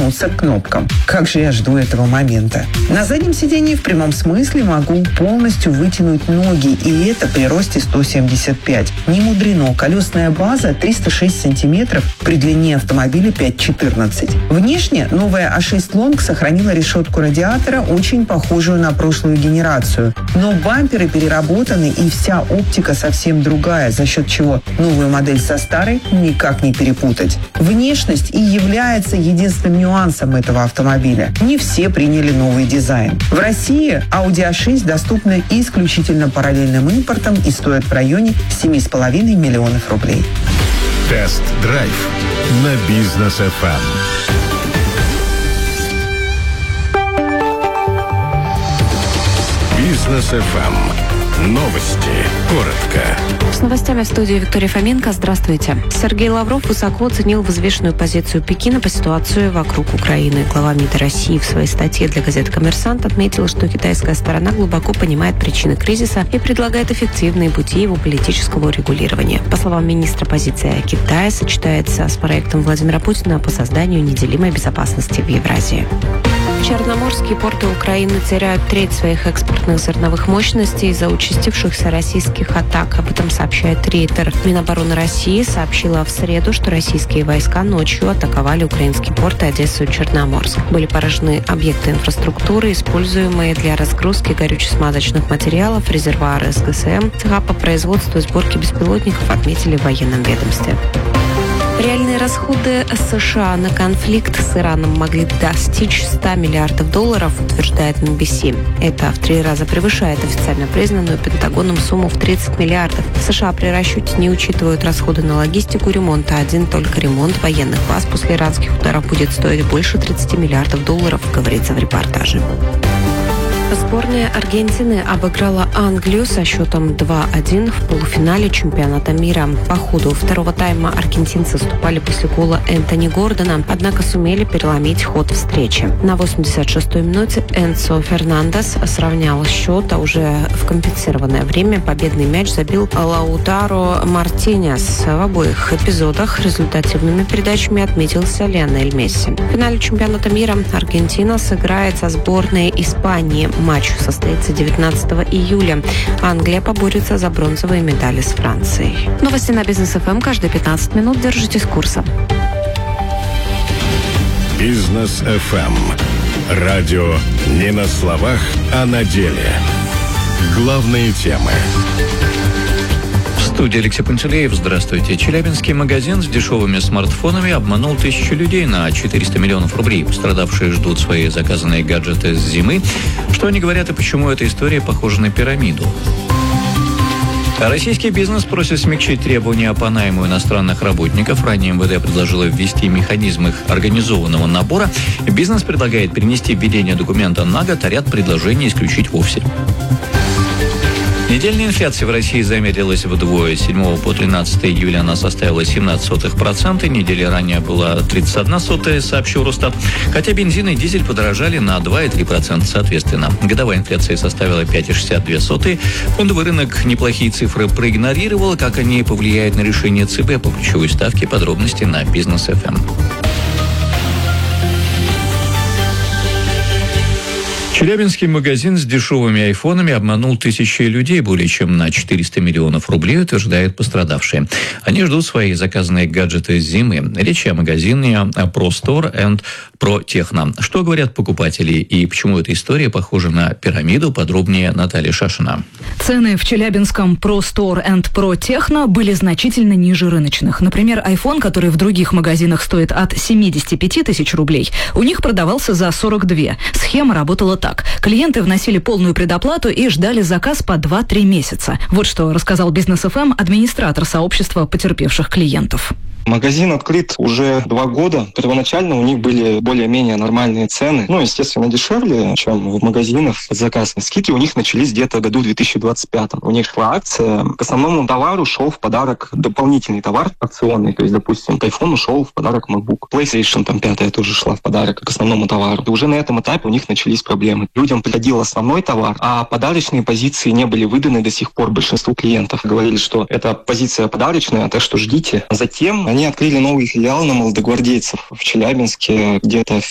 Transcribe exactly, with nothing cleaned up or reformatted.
вернулся к кнопкам. Как же я жду этого момента. На заднем сидении в прямом смысле могу полностью вытянуть ноги, и это при росте сто семьдесят пять. Не мудрено. Колесная база триста шесть сантиметров при длине автомобиля пять четырнадцать. Внешне новая а шесть Long сохранила решетку радиатора, очень похожую на прошлую генерацию. Но бамперы переработаны, и вся оптика совсем другая, за счет чего новую модель со старой никак не перепутать. Внешность и является единственным нюансом этого автомобиля. Не все приняли новый дизайн. В России Audi а шесть доступна исключительно параллельным импортом и стоит в районе семь с половиной миллионов рублей. Тест-драйв на Бизнес эф эм. Бизнес эф эм. Новости. Коротко. С новостями в студии Виктория Фоменко. Здравствуйте. Сергей Лавров высоко оценил взвешенную позицию Пекина по ситуации вокруг Украины. Глава МИДа России в своей статье для газеты «Коммерсант» отметил, что китайская сторона глубоко понимает причины кризиса и предлагает эффективные пути его политического урегулирования. По словам министра, позиция Китая сочетается с проектом Владимира Путина по созданию неделимой безопасности в Евразии. Черноморские порты Украины теряют треть своих экспортных зерновых мощностей из-за участившихся российских атак. Об этом сообщает Рейтер. Минобороны России сообщила в среду, что российские войска ночью атаковали украинские порты Одессу и Черноморск. Были поражены объекты инфраструктуры, используемые для разгрузки горюче-смазочных материалов, резервуары эс гэ эс эм, цеха по производству и сборке беспилотников, отметили в военном ведомстве. Реальные расходы США на конфликт с Ираном могли достичь ста миллиардов долларов, утверждает эн би си. Это в три раза превышает официально признанную Пентагоном сумму в тридцать миллиардов. США при расчете не учитывают расходы на логистику ремонта. Один только ремонт военных баз после иранских ударов будет стоить больше тридцати миллиардов долларов, говорится в репортаже. Сборная Аргентины обыграла Англию со счетом два один в полуфинале чемпионата мира. По ходу второго тайма аргентинцы уступали после гола Энтони Гордона, однако сумели переломить ход встречи. На восемьдесят шестой минуте Энцо Фернандес сравнял счет, а уже в компенсированное время победный мяч забил Лаутаро Мартинес. В обоих эпизодах результативными передачами отметился Лионель Месси. В финале чемпионата мира Аргентина сыграет со сборной Испании. Матч состоится девятнадцатого июля. Англия поборется за бронзовые медали с Францией. Новости на Бизнес эф эм каждые пятнадцать минут. Держитесь курса. Бизнес эф эм. Радио не на словах, а на деле. Главные темы. В студии Алексей Пантелеев. Здравствуйте. Челябинский магазин с дешевыми смартфонами обманул тысячу людей на четыреста миллионов рублей. Пострадавшие ждут свои заказанные гаджеты с зимы. Что они говорят и почему эта история похожа на пирамиду? Российский бизнес просит смягчить требования по найму иностранных работников. Ранее эм вэ дэ предложило ввести механизм их организованного набора. Бизнес предлагает перенести введение документа на год, а ряд предложений исключить вовсе. Недельная инфляция в России замедлилась вдвое. С седьмого по тринадцатое июля она составила семнадцать сотых процента. Недели ранее была тридцать одна сотая, сообщил Росстат. Хотя бензин и дизель подорожали на два и три процента соответственно. Годовая инфляция составила пять и шестьдесят две сотых. Фондовый рынок неплохие цифры проигнорировал. Как они повлияют на решение ЦБ по ключевой ставке? Подробности на Бизнес эф эм. Челябинский магазин с дешевыми айфонами обманул тысячи людей более чем на четыреста миллионов рублей, утверждают пострадавшие. Они ждут свои заказанные гаджеты с зимы. Речь о магазине Pro Store and Pro Techno. Что говорят покупатели и почему эта история похожа на пирамиду? Подробнее Наталья Шашина. Цены в челябинском Pro Store and Pro Techno были значительно ниже рыночных. Например, iPhone, который в других магазинах стоит от семьдесят пять тысяч рублей, у них продавался за сорок два. Схема работала так. Клиенты вносили полную предоплату и ждали заказ по два-три месяца. Вот что рассказал Бизнес эф эм администратор сообщества потерпевших клиентов. Магазин открыт уже два года. Первоначально у них были более-менее нормальные цены. Ну, естественно, дешевле, чем в магазинах. Заказ. Скидки у них начались где-то в году две тысячи двадцать пятом. У них шла акция. К основному товару шел в подарок дополнительный товар акционный. То есть, допустим, к iPhone шел в подарок MacBook. PlayStation там пятая тоже шла в подарок к основному товару. И уже на этом этапе у них начались проблемы. Людям приходил основной товар, а подарочные позиции не были выданы до сих пор большинству клиентов. Говорили, что это позиция подарочная, так что ждите. Затем они открыли новый филиал на Молодогвардейцев в Челябинске где-то в